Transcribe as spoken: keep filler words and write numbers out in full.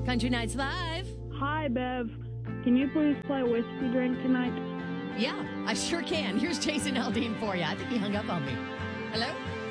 Country Nights Live. Hi, Bev. Can you please play Whiskey Drink tonight? Yeah, I sure can. Here's Jason Aldean for you. I think he hung up on me. Hello?